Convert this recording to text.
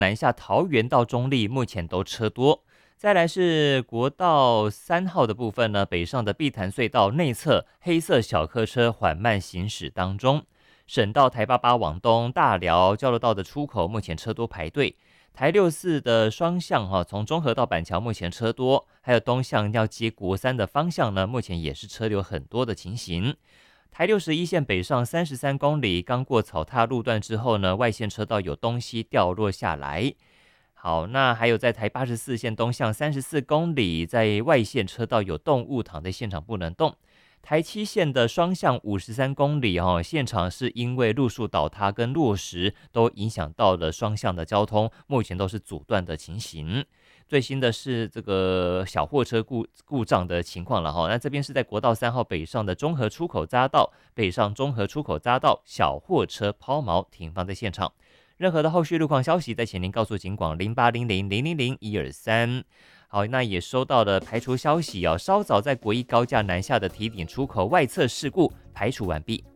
南下桃园到中立目前都车多。再来是国道3号的部分呢，北上的碧潭隧道内侧黑色小客车缓慢行驶当中。省道台88往东大寮交流道的出口目前车多排队。台64的双向从中和到板桥目前车多，还有东向要接国三的方向呢，目前也是车流很多的情形。台61线北上33公里，刚过草踏路段之后呢，外线车道有东西掉落下来。好，那还有在台84线东向34公里，在外线车道有动物躺在现场不能动。台7线的双向53公里现场是因为路树倒塌跟落石都影响到了双向的交通，目前都是阻断的情形。最新的是这个小货车故障的情况了那这边是在国道3号北上的中和出口匝道，北上中和出口匝道小货车抛锚停放在现场。任何的后续路况消息，再请您告诉警广0800000123。好，那也收到了排除消息稍早在国一高架南下的提顶出口外侧事故排除完毕。